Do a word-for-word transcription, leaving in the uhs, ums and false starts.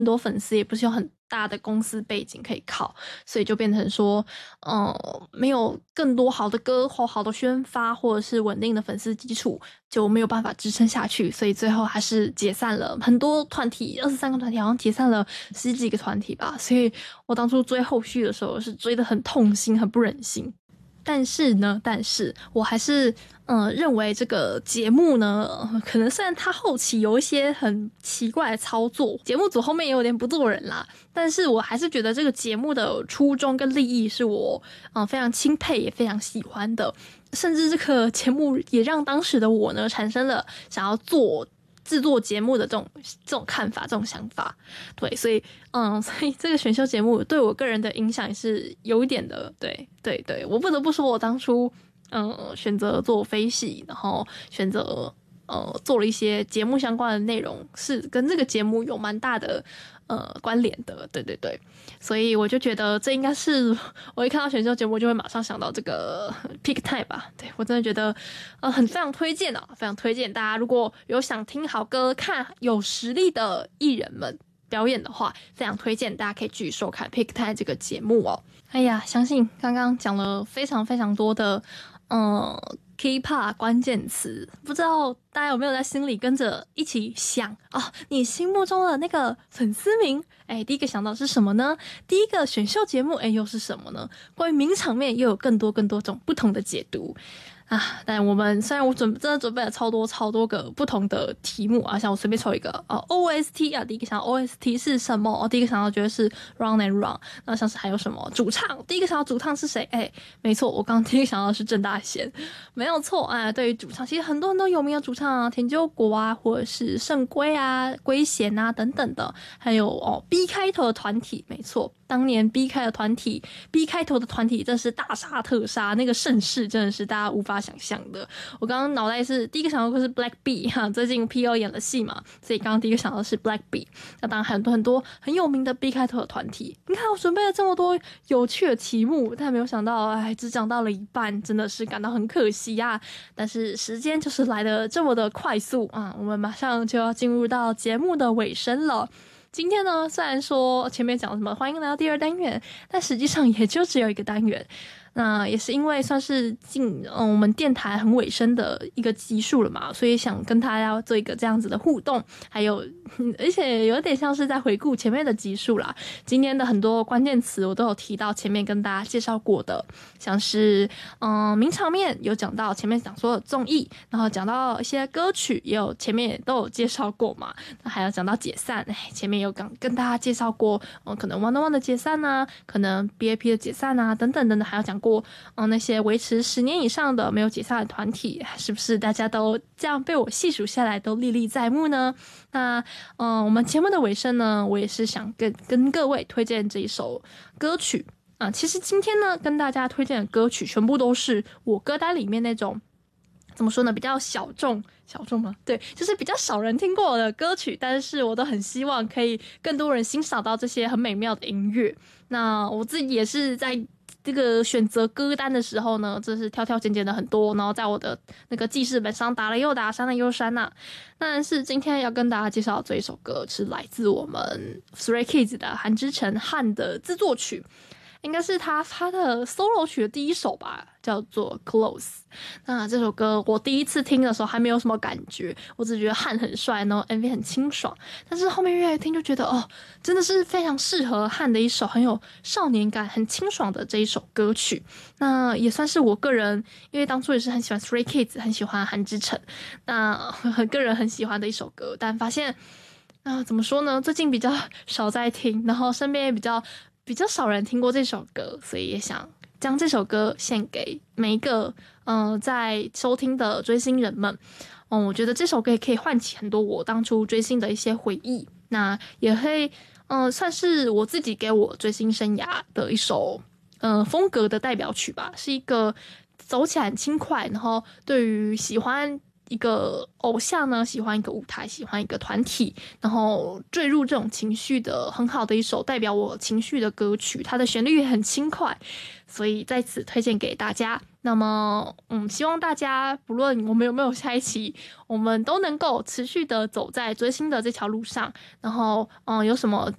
很多粉丝也不是有很大的公司背景可以靠，所以就变成说嗯，没有更多好的歌或好的宣发或者是稳定的粉丝基础，就没有办法支撑下去，所以最后还是解散了。很多团体二十三个团体好像解散了十几个团体吧，所以我当初追后续的时候是追得很痛心很不忍心。但是呢，但是我还是嗯认为这个节目呢，可能虽然它后期有一些很奇怪的操作，节目组后面也有点不做人啦，但是我还是觉得这个节目的初衷跟立意是我嗯非常钦佩也非常喜欢的，甚至这个节目也让当时的我呢产生了想要做制作节目的这种这种看法这种想法。对，所以嗯，所以这个选秀节目对我个人的影响也是有一点的。对对对，我不得不说我当初嗯选择做飞戏，然后选择呃做了一些节目相关的内容，是跟这个节目有蛮大的呃关联的。对对对，所以我就觉得这应该是我一看到选秀节目就会马上想到这个 Peak Time 吧。对，我真的觉得呃很非常推荐啊，非常推荐大家如果有想听好歌看有实力的艺人们表演的话，非常推荐大家可以继续收看 Peak Time 这个节目哦。哎呀，相信刚刚讲了非常非常多的嗯 K-pop 关键词，不知道大家有没有在心里跟着一起想啊？你心目中的那个粉丝名，哎，第一个想到是什么呢？第一个选秀节目，哎，又是什么呢？关于名场面，又有更多更多种不同的解读啊！但我们虽然我准真的准备了超多超多个不同的题目啊，像我随便抽一个呃 O S T 啊，第一个想到 O S T 是什么？哦，第一个想到觉得是 Run and Run， 那像是还有什么主唱？第一个想到主唱是谁？哎，没错，我刚刚第一个想到的是郑大贤，没有错啊。对于主唱，其实很多很多有名的主唱啊，田鸠国啊，或者是圣圭啊、圭贤啊等等的，还有哦 B 开头的团体，没错。当年 B 开的团体 B 开头的团体真是大杀特杀，那个盛世真的是大家无法想象的。我刚刚脑袋是第一个想到的是 Black B 哈，最近 P O 演了戏嘛，所以刚刚第一个想到的是 Black B。 那当然很多很多很有名的 B 开头的团体，你看我准备了这么多有趣的题目，但没有想到哎，只讲到了一半，真的是感到很可惜啊。但是时间就是来得这么的快速啊，我们马上就要进入到节目的尾声了。今天呢，虽然说前面讲什么欢迎来到第二单元，但实际上也就只有一个单元。那也是因为算是进嗯我们电台很尾声的一个集数了嘛，所以想跟大家做一个这样子的互动，还有而且有点像是在回顾前面的集数啦。今天的很多关键词我都有提到前面跟大家介绍过的，像是嗯名场面有讲到，前面讲说综艺，然后讲到一些歌曲也有前面也都有介绍过嘛。那还有讲到解散，哎，前面有跟跟大家介绍过嗯可能 One on One 的解散啊，可能 B A P 的解散啊等等等等，还有讲过嗯那些维持十年以上的没有解散的团体，是不是大家都这样被我细数下来都历历在目呢？那嗯我们节目的尾声呢，我也是想跟跟各位推荐这一首歌曲啊。其实今天呢跟大家推荐的歌曲全部都是我歌单里面那种怎么说呢，比较小众小众吗？对，就是比较少人听过的歌曲，但是我都很希望可以更多人欣赏到这些很美妙的音乐。那我自己也是在这个选择歌单的时候呢，真是挑挑拣拣的很多，然后在我的那个记事本上打了又打，删了又删呐、啊。但是今天要跟大家介绍的这一首歌是来自我们 Stray Kids 的韩之成汉的制作曲，应该是他他的 solo 曲的第一首吧，叫做 Close。 那这首歌我第一次听的时候还没有什么感觉，我只觉得汉很帅，然后 M V 很清爽，但是后面越来越听就觉得哦，真的是非常适合汉的一首很有少年感很清爽的这一首歌曲。那也算是我个人，因为当初也是很喜欢 Stray Kids， 很喜欢韩之成，那个人很喜欢的一首歌，但发现啊，怎么说呢，最近比较少在听，然后身边也比较比较少人听过这首歌，所以也想将这首歌献给每一个嗯、呃、在收听的追星人们。嗯，我觉得这首歌也可以唤起很多我当初追星的一些回忆，那也会嗯、呃、算是我自己给我追星生涯的一首嗯、呃、风格的代表曲吧，是一个走起来很轻快，然后对于喜欢一个偶像呢，喜欢一个舞台，喜欢一个团体，然后坠入这种情绪的很好的一首代表我情绪的歌曲，它的旋律也很轻快，所以在此推荐给大家。那么，嗯，希望大家不论我们有没有下一期，我们都能够持续的走在追星的这条路上。然后，嗯，有什么